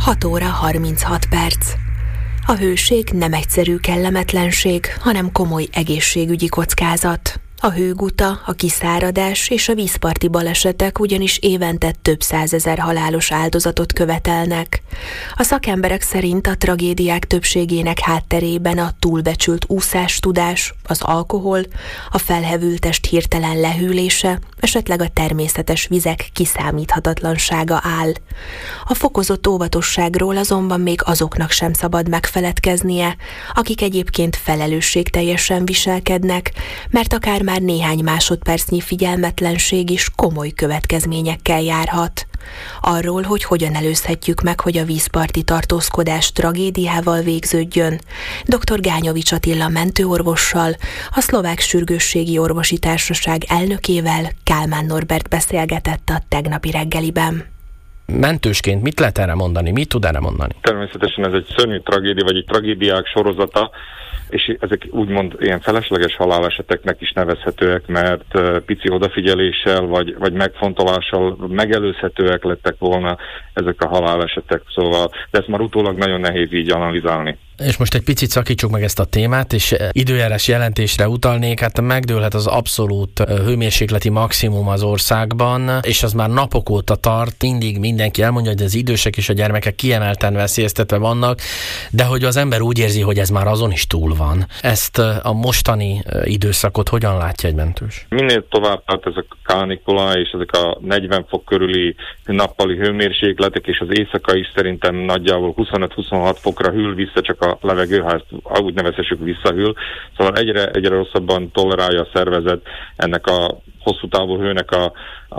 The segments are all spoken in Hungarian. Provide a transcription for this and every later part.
6 óra 36 perc. A hőség nem egyszerű kellemetlenség, hanem komoly egészségügyi kockázat. A hőguta, a kiszáradás és a vízparti balesetek ugyanis évente több százezer halálos áldozatot követelnek. A szakemberek szerint a tragédiák többségének hátterében a túlbecsült úszástudás, az alkohol, a felhevült test hirtelen lehűlése, esetleg a természetes vizek kiszámíthatatlansága áll. A fokozott óvatosságról azonban még azoknak sem szabad megfeledkeznie, akik egyébként felelősségteljesen viselkednek, mert akár már néhány másodpercnyi figyelmetlenség is komoly következményekkel járhat. Arról, hogy hogyan előzhetjük meg, hogy a vízparti tartózkodás tragédiával végződjön, dr. Gányovics Attila mentőorvossal, a Szlovák Sürgősségi Orvosi Társaság elnökével Kálmán Norbert beszélgetett a tegnapi reggeliben. Mentősként mit lehet erre mondani? Mit tud erre mondani? Természetesen ez egy szörnyű tragédia, vagy egy tragédiák sorozata, és ezek úgymond ilyen felesleges haláleseteknek is nevezhetőek, mert pici odafigyeléssel, vagy megfontolással megelőzhetőek lettek volna ezek a halálesetek, szóval, de ezt már utólag nagyon nehéz így analizálni. És most egy picit szakítsuk meg ezt a témát, és időjárás jelentésre utalnék, hát megdőlhet az abszolút hőmérsékleti maximum az országban, és az már napok óta tart, mindig mindenki elmondja, hogy az idősek és a gyermekek kiemelten veszélyeztetve vannak, de hogy az ember úgy érzi, hogy ez már azon is túl van. Ezt a mostani időszakot hogyan látja egy mentős? Minél tovább tart ezek a kánikula, és ezek a 40 fok körüli nappali hőmérsékletek, és az éjszaka is szerintem nagyjából 25-26 fokra hűl vissza, csak a levegő, ha ezt úgy nevezhessük, visszahűl. Szóval egyre rosszabban tolerálja a szervezet ennek a hosszú távú hőnek a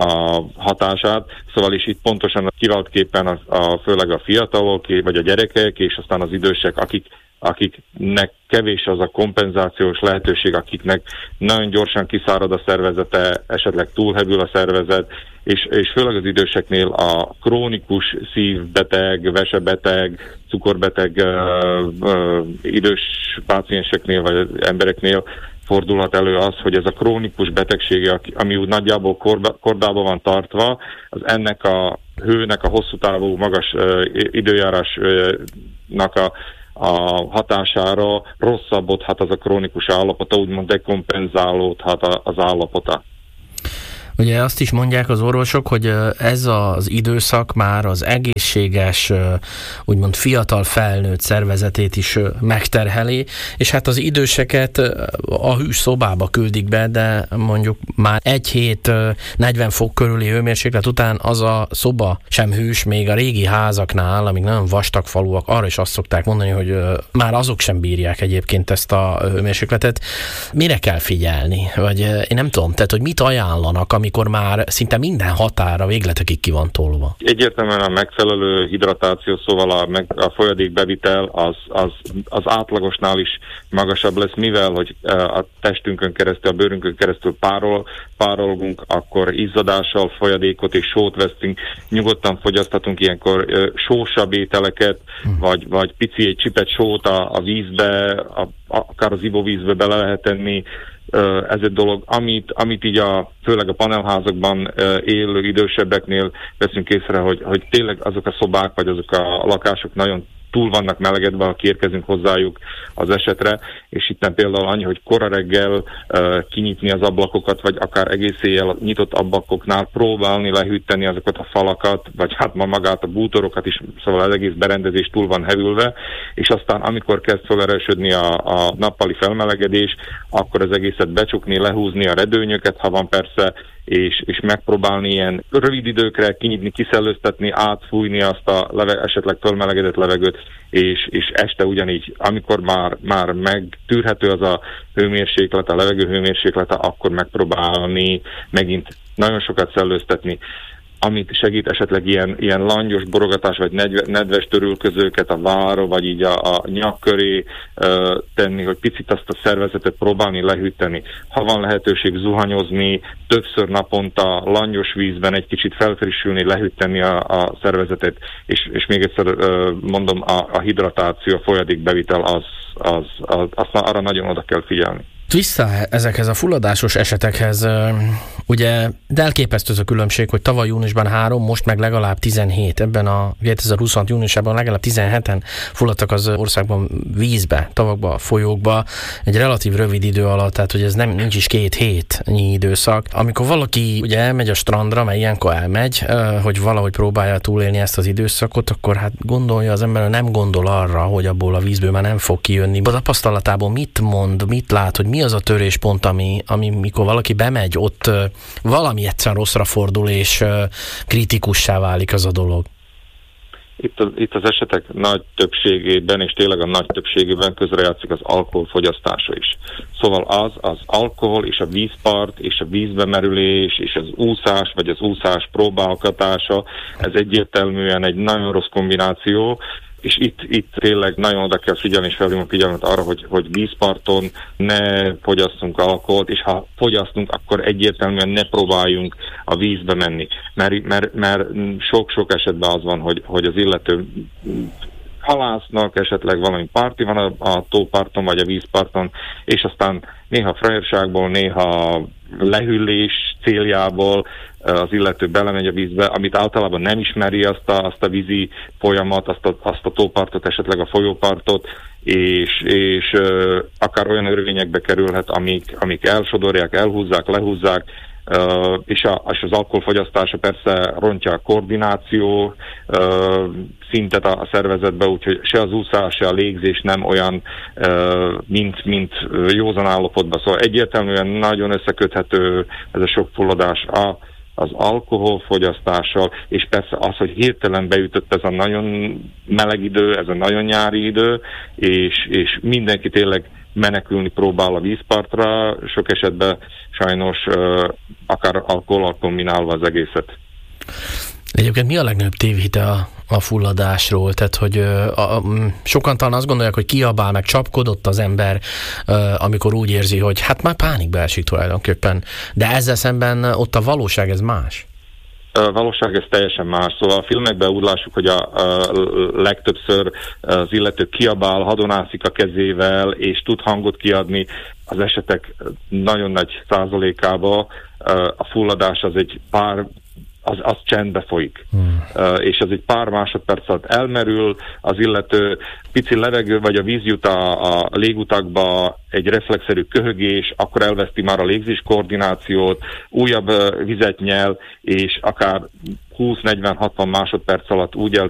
hatását. Szóval is itt pontosan kiváltképpen főleg a fiatalok, vagy a gyerekek, és aztán az idősek, akiknek kevés az a kompenzációs lehetőség, akiknek nagyon gyorsan kiszárad a szervezete, esetleg túlhevül a szervezet, és főleg az időseknél a krónikus szívbeteg, vesebeteg, cukorbeteg idős pácienseknél vagy embereknél fordulhat elő az, hogy ez a krónikus betegsége, ami úgy nagyjából kordában van tartva, az ennek a hőnek a hosszú távú magas időjárásnak a hatására rosszabbodhat az a krónikus állapota, úgymond dekompenzálódhat az állapota. Ugye azt is mondják az orvosok, hogy ez az időszak már az egészséges, úgymond fiatal felnőtt szervezetét is megterheli, és hát az időseket a hűs szobába küldik be, de mondjuk már egy hét 40 fok körüli hőmérséklet után az a szoba sem hűs, még a régi házaknál, amik nagyon vastag falúak, arra is azt szokták mondani, hogy már azok sem bírják egyébként ezt a hőmérsékletet. Mire kell figyelni? Vagy én nem tudom, tehát hogy mit ajánlanak, amikor már szinte minden határa végletekig ki van tolva? Egyértelműen a megfelelő hidratáció, szóval a folyadékbevitel az átlagosnál is magasabb lesz, mivel hogy a testünkön keresztül, a bőrünkön keresztül párolgunk, akkor izzadással folyadékot és sót vesztünk, nyugodtan fogyaszthatunk ilyenkor sósabb ételeket, vagy egy csipet sót a vízbe, akár az ivóvízbe bele lehet tenni. Ez egy dolog, amit így főleg a panelházakban élő idősebbeknél veszünk észre, hogy tényleg azok a szobák, vagy azok a lakások nagyon túl vannak melegedve, ha kiérkezünk hozzájuk az esetre, és itt például annyi, hogy kora reggel kinyitni az ablakokat, vagy akár egész éjjel nyitott ablakoknál próbálni lehűteni azokat a falakat, vagy hát magát a bútorokat is, szóval az egész berendezés túl van hevülve, és aztán amikor kezd felerősödni a nappali felmelegedés, akkor az egészet becsukni, lehúzni a redőnyöket, ha van persze, és megpróbálni ilyen rövid időkre kinyitni, kiszellőztetni, átfújni azt a esetleg fölmelegedett levegőt, és este ugyanígy, amikor már megtűrhető az a hőmérséklet, a levegő hőmérséklete, akkor megpróbálni megint nagyon sokat szellőztetni, amit segít esetleg ilyen langyos borogatás, vagy nedves törülközőket a vára, vagy így a nyak köré tenni, hogy picit azt a szervezetet próbálni lehűteni. Ha van lehetőség zuhanyozni, többször naponta langyos vízben egy kicsit felfrissülni, lehűteni a szervezetet, és még egyszer mondom, a hidratáció, a folyadékbevitel, arra nagyon oda kell figyelni. Vissza ezekhez a fulladásos esetekhez, ugye elképesztő az a különbség, hogy tavaly júniusban 3, most meg legalább 17. Ebben a 2026 júniusában legalább 17-en fulladtak az országban vízbe, tavakba, folyókba, egy relatív rövid idő alatt, tehát hogy ez nincs is 2 hétnyi időszak. Amikor valaki ugye elmegy a strandra, mert ilyenkor elmegy, hogy valahogy próbálja túlélni ezt az időszakot, akkor hát gondolja az ember, nem gondol arra, hogy abból a vízből már nem fog kijönni. A tapasztalatából mit mond, mit lát, hogy mi az a töréspont, ami mikor valaki bemegy, ott valami egyszer rosszra fordul, és kritikussá válik az a dolog? Itt az esetek nagy többségében, és tényleg a nagy többségében közrejátszik az alkoholfogyasztása is. Szóval az alkohol és a vízpart, és a vízbemerülés, és az úszás, vagy az úszás próbálgatása, ez egyértelműen egy nagyon rossz kombináció, és itt tényleg nagyon oda kell figyelni, és felhívunk figyelmet arra, hogy vízparton ne fogyasszunk alkoholt, és ha fogyasztunk, akkor egyértelműen ne próbáljunk a vízbe menni. Mert sok-sok esetben az van, hogy az illető halásznak, esetleg valami parti van a tóparton, vagy a vízparton, és aztán néha frajerságból, néha lehűlés céljából az illető belemegy a vízbe, amit általában nem ismeri azt a vízi folyamat, azt a tópartot, esetleg a folyópartot, és akár olyan örvényekbe kerülhet, amik elsodorják, elhúzzák, lehúzzák, és az alkoholfogyasztása persze rontja a koordináció szintet a szervezetbe, úgyhogy se az úszás, se a légzés nem olyan, mint józan állapotban. Szóval egyértelműen nagyon összeköthető ez a sok fulladás az alkoholfogyasztással, és persze az, hogy hirtelen beütött ez a nagyon meleg idő, ez a nagyon nyári idő, és mindenki tényleg menekülni próbál a vízpartra, sok esetben sajnos akár alkohollal kombinálva az egészet. Egyébként mi a legnagyobb tévhite a fulladásról? Tehát, hogy sokan talán azt gondolják, hogy kiabál, meg csapkodott az ember, amikor úgy érzi, hogy hát már pánikba esik tulajdonképpen. De ezzel szemben ott a valóság ez más. A valóság ez teljesen más. Szóval a filmekben úgy lássuk, hogy a legtöbbször az illető kiabál, hadonászik a kezével, és tud hangot kiadni. Az esetek nagyon nagy százalékában a fulladás az egy pár az csendbe folyik. És az egy pár másodperc alatt elmerül, az illető pici levegő vagy a víz jut a légutakba, egy reflexzerű köhögés, akkor elveszti már a légzés koordinációt, újabb vizet nyel, és akár 20-40-60 másodperc alatt úgy